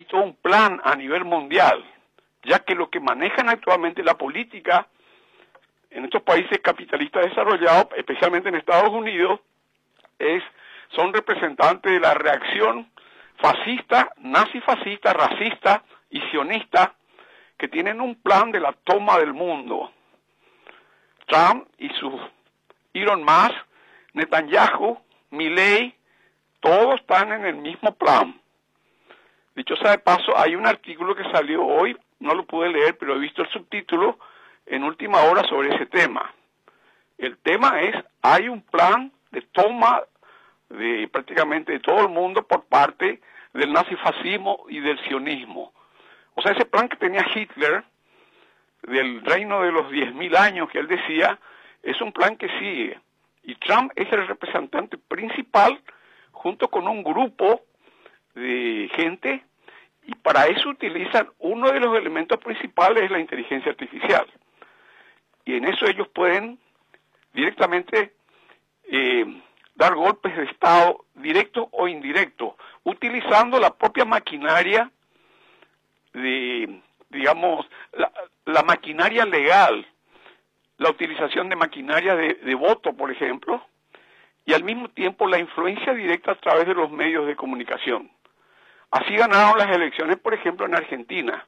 todo un plan a nivel mundial, ya que lo que manejan actualmente la política en estos países capitalistas desarrollados, especialmente en Estados Unidos, son representantes de la reacción fascista, nazifascista, racista y sionista, que tienen un plan de la toma del mundo. Trump y su Elon Musk, Netanyahu, Milei, todos están en el mismo plan. Dicho sea de paso, hay un artículo que salió hoy, no lo pude leer, pero he visto el subtítulo en última hora sobre ese tema. El tema es, hay un plan de toma de prácticamente de todo el mundo por parte del nazifascismo y del sionismo. O sea, ese plan que tenía Hitler, del reino de los 10.000 años que él decía, es un plan que sigue. Y Trump es el representante principal junto con un grupo de gente, y para eso utilizan uno de los elementos principales, es la inteligencia artificial. Y en eso ellos pueden directamente dar golpes de Estado, directos o indirectos, utilizando la propia maquinaria de, digamos, la maquinaria legal, la utilización de maquinaria de voto, por ejemplo, y al mismo tiempo la influencia directa a través de los medios de comunicación. Así ganaron las elecciones, por ejemplo, en Argentina.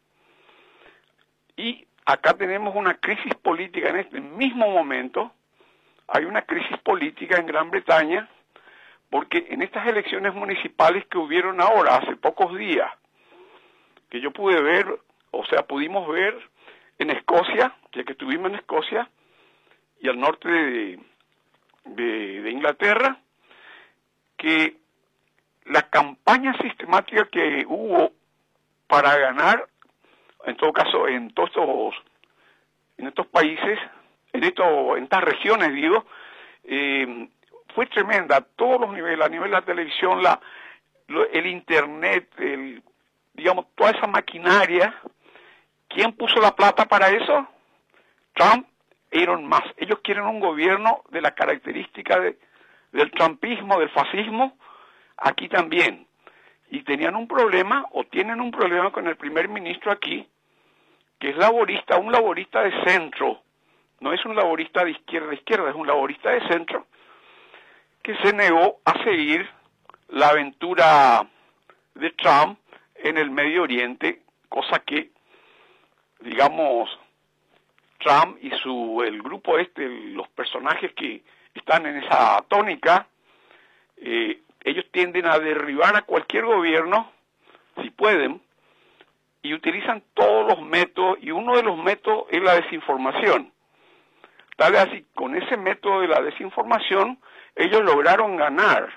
Y acá tenemos una crisis política en este mismo momento. Hay una crisis política en Gran Bretaña, porque en estas elecciones municipales que hubieron ahora, hace pocos días, que yo pude ver, o sea, pudimos ver en Escocia, ya que estuvimos en Escocia, y al norte de Inglaterra, que la campaña sistemática que hubo para ganar, en todo caso, en estos países, en estas regiones, digo, fue tremenda a todos los niveles, a nivel de la televisión, el internet, digamos, toda esa maquinaria. ¿Quién puso la plata para eso? Trump, Elon Musk. Ellos quieren un gobierno de la característica del trumpismo, del fascismo, aquí también. Y tenían un problema, o tienen un problema con el primer ministro aquí, que es laborista, un laborista de centro. No es un laborista de izquierda, es un laborista de centro, que se negó a seguir la aventura de Trump en el Medio Oriente, cosa que, digamos, Trump y el grupo los personajes que están en esa tónica, ellos tienden a derribar a cualquier gobierno, si pueden, y utilizan todos los métodos, y uno de los métodos es la desinformación. Tal vez así, con ese método de la desinformación, ellos lograron ganar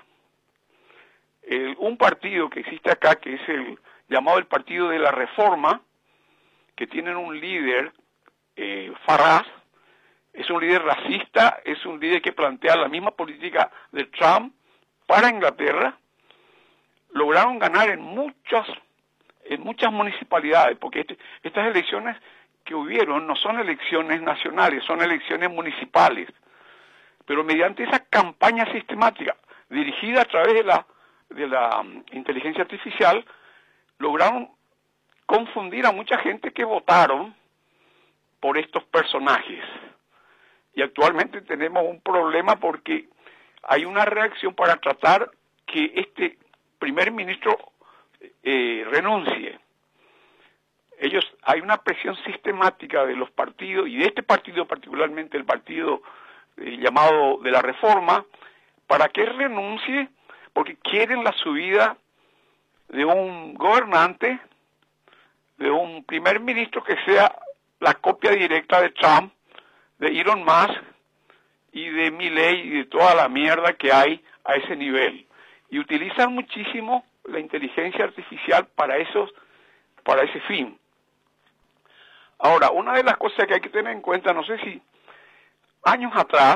un partido que existe acá, que es el llamado el Partido de la Reforma, que tienen un líder, Farage, es un líder racista, es un líder que plantea la misma política de Trump para Inglaterra. Lograron ganar en muchas municipalidades, porque estas elecciones que hubieron no son elecciones nacionales, son elecciones municipales, pero mediante esa campaña sistemática dirigida a través de la inteligencia artificial, lograron confundir a mucha gente que votaron por estos personajes. Y actualmente tenemos un problema porque hay una reacción para tratar que este primer ministro renuncie. Hay una presión sistemática de los partidos, y de este partido particularmente, el partido llamado de la Reforma, para que él renuncie, porque quieren la subida de un gobernante, de un primer ministro que sea la copia directa de Trump, de Elon Musk y de Milei y de toda la mierda que hay a ese nivel. Y utilizan muchísimo la inteligencia artificial para ese fin. Ahora, una de las cosas que hay que tener en cuenta, no sé si años atrás,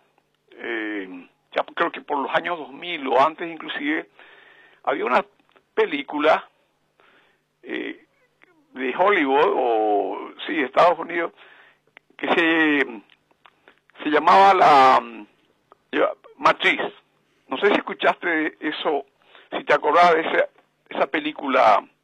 ya creo que por los años 2000 o antes inclusive, había una película de Hollywood, de Estados Unidos, que se llamaba la Matriz. No sé si escuchaste eso, si te acordás de esa película